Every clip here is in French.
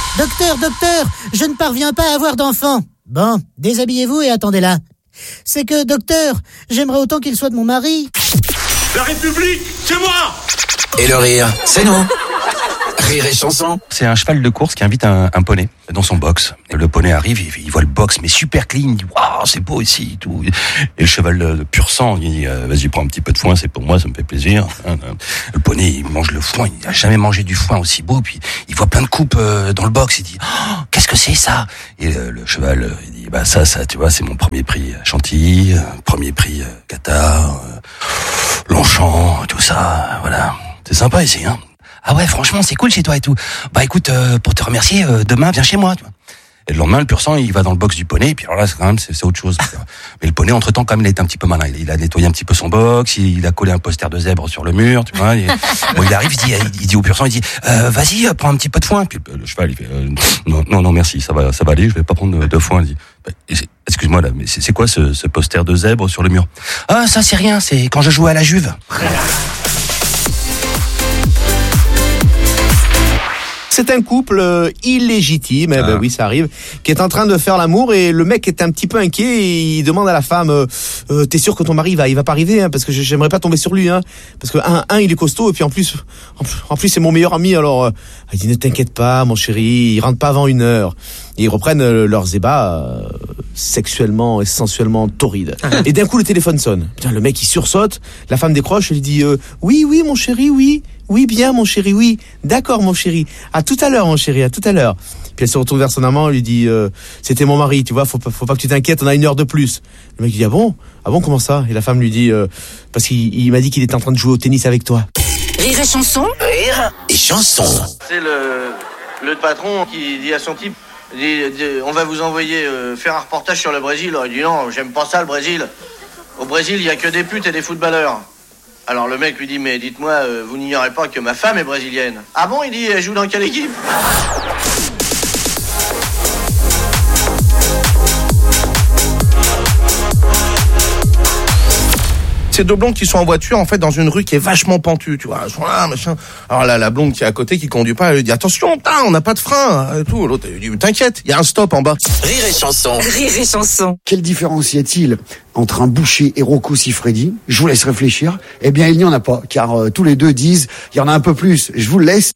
Docteur, je ne parviens pas à avoir d'enfant. Bon, déshabillez-vous et attendez là. C'est que, docteur, j'aimerais autant qu'il soit de mon mari. La République, c'est moi! Et le rire, c'est nous. Rire et chanson. C'est un cheval de course qui invite un poney dans son box. Et le poney arrive, il voit le box, mais super clean. Il dit, waouh, c'est beau ici, tout. Et le cheval de pur sang, il dit, vas-y, prends un petit peu de foin, c'est pour moi, ça me fait plaisir. Le poney, il mange le foin, il n'a jamais mangé du foin aussi beau. Puis il voit plein de coupes dans le box. Il dit, oh, qu'est-ce que c'est ça? Et le cheval, il dit, bah ça, tu vois, c'est mon premier prix Chantilly, premier prix Qatar, Longchamp, tout ça, voilà. C'est sympa ici, hein. Ah ouais, franchement, c'est cool chez toi et tout. Bah écoute, pour te remercier, demain, viens chez moi. Tu vois. Et le lendemain, le pur sang, il va dans le box du poney. Et puis alors là, c'est autre chose. Mais le poney, entre-temps, quand même, il a été un petit peu malin. Il a nettoyé un petit peu son box. Il a collé un poster de zèbre sur le mur. Tu vois. Bon, il arrive, il dit au pur sang, il dit, vas-y, prends un petit peu de foin. Puis le cheval, il fait, non, merci, ça va aller. Je vais pas prendre de foin. Il dit, excuse-moi là, mais c'est quoi ce poster de zèbre sur le mur? Ah, ça c'est rien. C'est quand je jouais à la Juve. C'est un couple illégitime, ben oui, ça arrive, qui est en train de faire l'amour et le mec est un petit peu inquiet et il demande à la femme t'es sûr que ton mari il va pas arriver, hein, parce que j'aimerais pas tomber sur lui, hein, parce que il est costaud et puis en plus c'est mon meilleur ami, alors il dit ne t'inquiète pas mon chéri, il rentre pas avant 1 heure. Et ils reprennent leurs ébats sexuellement et sensuellement torrides. Et d'un coup le téléphone sonne. Putain, le mec il sursaute, la femme décroche et lui dit oui mon chéri, oui bien mon chéri, oui, d'accord mon chéri, à tout à l'heure mon chéri, à tout à l'heure. Puis elle se retourne vers son amant et lui dit c'était mon mari, tu vois, faut pas que tu t'inquiètes, on a 1 heure de plus. Le mec dit ah bon comment ça? Et la femme lui dit parce qu'il m'a dit qu'il était en train de jouer au tennis avec toi. Rire et chanson. Rire et chanson. C'est le patron qui dit à son type, on va vous envoyer faire un reportage sur le Brésil. Alors il dit non, j'aime pas ça le Brésil. Au Brésil, il y a que des putes et des footballeurs. Alors le mec lui dit mais dites-moi, vous n'ignorez pas que ma femme est brésilienne. Ah bon? Il dit elle joue dans quelle équipe? C'est 2 blondes qui sont en voiture, en fait, dans une rue qui est vachement pentue, tu vois. Elles sont là, machin. Alors là, la blonde qui est à côté, qui conduit pas, elle lui dit, attention, on n'a pas de frein, et tout. L'autre, elle lui dit, t'inquiète, il y a un stop en bas. Rire et chanson. Rire et chanson. Quelle différence y a-t-il entre un boucher et Rocco Siffredi? Je vous laisse réfléchir. Eh bien, il n'y en a pas, car tous les deux disent, il y en a un peu plus. Je vous le laisse.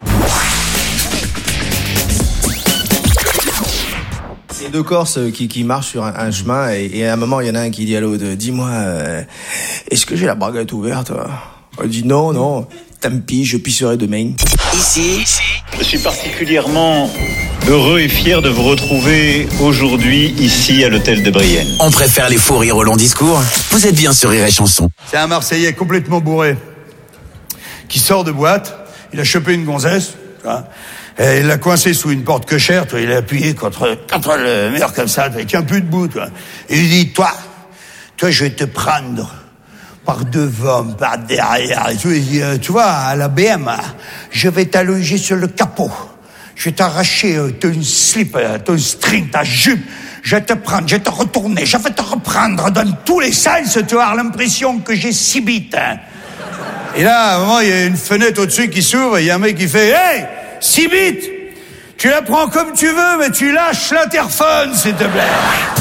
C'est 2 Corses qui marchent sur un chemin et à un moment il y en a un qui dit à l'autre, dis-moi, est-ce que j'ai la braguette ouverte? Il dit non, tant pis, je pisserai demain. Ici, je suis particulièrement heureux et fier de vous retrouver aujourd'hui ici à l'hôtel de Brienne. On préfère les faux rires au long discours. Vous êtes bien sur Rire et chanson. C'est un Marseillais complètement bourré qui sort de boîte, il a chopé une gonzesse, tu vois. Et il l'a coincé sous une porte cochère, toi, il l'a appuyé contre le mur comme ça, avec un peu de bout, toi. Et il lui dit, toi, je vais te prendre par devant, par derrière. Et tout, il dit, tu vois, à la BM, je vais t'allonger sur le capot. Je vais t'arracher ton slip, ton string, ta jupe. Je vais te prendre, je vais te retourner, je vais te reprendre dans tous les sens. Tu vas avoir l'impression que j'ai 6 bites. Hein. Et là, à un moment, il y a une fenêtre au-dessus qui s'ouvre, et il y a un mec qui fait, hey! 6 bits, tu la prends comme tu veux, mais tu lâches l'interphone, s'il te plaît.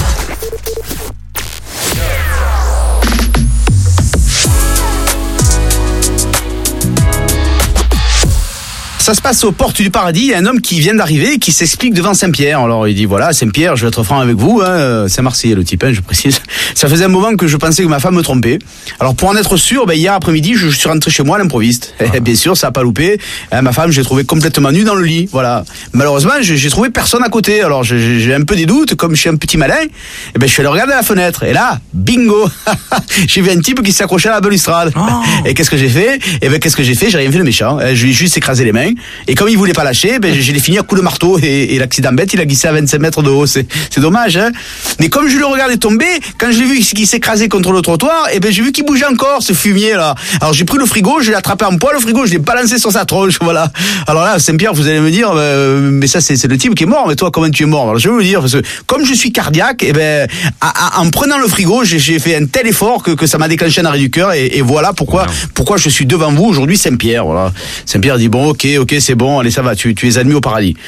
Ça se passe aux portes du paradis, il y a un homme qui vient d'arriver et qui s'explique devant Saint-Pierre. Alors il dit voilà, Saint-Pierre, je vais être franc avec vous, hein. C'est Marseillais le type, hein, je précise. Ça faisait un moment que je pensais que ma femme me trompait. Alors pour en être sûr, hier après-midi, je suis rentré chez moi à l'improviste. Bien sûr, ça a pas loupé. Ma femme, j'ai trouvé complètement nue dans le lit, voilà. Malheureusement, j'ai trouvé personne à côté. Alors j'ai un peu des doutes, comme je suis un petit malin, je suis allé regarder à la fenêtre. Et là, bingo, j'ai vu un type qui s'accrochait à la balustrade. Et qu'est-ce que j'ai fait? J'ai rien fait le méchant. Je lui ai juste écrasé les mains. Et comme il voulait pas lâcher, je l'ai fini à coups de marteau et l'accident bête, il a glissé à 25 mètres de haut. C'est dommage, hein. Mais comme je le regardais tomber, quand je l'ai vu qu'il s'écrasait contre le trottoir, j'ai vu qu'il bougeait encore, ce fumier là. Alors j'ai pris le frigo, je l'ai attrapé en poids, le frigo, je l'ai balancé sur sa tronche, voilà. Alors là, Saint-Pierre, vous allez me dire, mais ça c'est le type qui est mort, mais toi comment tu es mort? Alors je vais vous le dire, parce que comme je suis cardiaque, en prenant le frigo, j'ai fait un tel effort que ça m'a déclenché un arrêt du cœur et voilà pourquoi je suis devant vous aujourd'hui, Saint-Pierre, voilà. Saint-Pierre dit bon, ok, c'est bon, allez, ça va, tu es admis au paradis.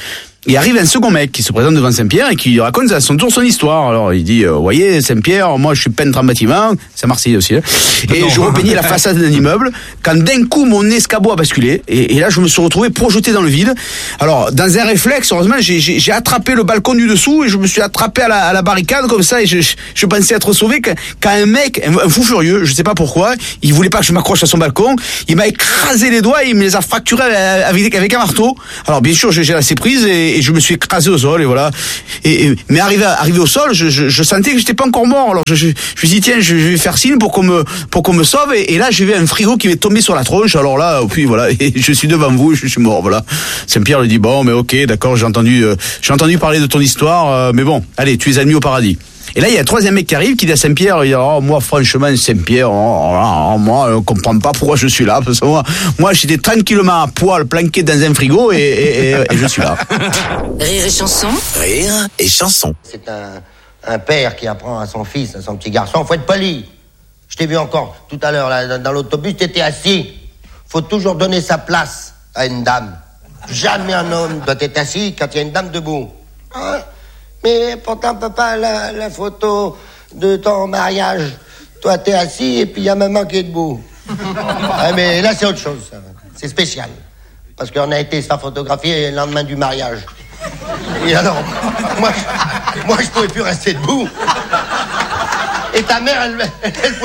Et arrive un second mec qui se présente devant Saint-Pierre et qui lui raconte à son tour son histoire. Alors il dit, voyez Saint-Pierre, moi je suis peintre en bâtiment, c'est Marseille aussi, hein, et je repeignais la façade d'un immeuble, quand d'un coup mon escabeau a basculé, et là je me suis retrouvé projeté dans le vide. Alors dans un réflexe, heureusement, j'ai attrapé le balcon du dessous et je me suis attrapé à la barricade comme ça, et je pensais être sauvé quand un mec, un fou furieux, je sais pas pourquoi, il voulait pas que je m'accroche à son balcon, il m'a écrasé les doigts et il me les a fracturés avec un marteau. Alors bien sûr j'ai laissé prise et je me suis écrasé au sol, et voilà. Mais arrivé au sol, je sentais que j'étais pas encore mort. Alors je me suis dit tiens, je vais faire signe pour qu'on me sauve, et là j'ai vu un frigo qui m'est tombé sur la tronche. Alors là, puis voilà, et je suis devant vous, je suis mort, voilà. Saint-Pierre lui dit bon, mais ok, d'accord, j'ai entendu parler de ton histoire, mais bon, allez, tu es admis au paradis. Et là, il y a un troisième mec qui arrive, qui dit à Saint-Pierre, il dit, oh, moi, franchement, Saint-Pierre, moi, je comprends pas pourquoi je suis là, parce que moi, j'étais tranquillement à poil, planqué dans un frigo, et je suis là. Rire et chanson. Rire et chanson. C'est un père qui apprend à son fils, à son petit garçon, faut être poli. Je t'ai vu encore tout à l'heure, là, dans l'autobus, t'étais assis. Faut toujours donner sa place à une dame. Jamais un homme doit être assis quand il y a une dame debout. Hein? Mais pourtant, papa, la photo de ton mariage, toi t'es assis et puis il y a maman qui est debout. Ah, mais là c'est autre chose, ça. C'est spécial. Parce qu'on a été se faire photographier le lendemain du mariage. Et alors, moi je pouvais plus rester debout. Et ta mère, elle pouvait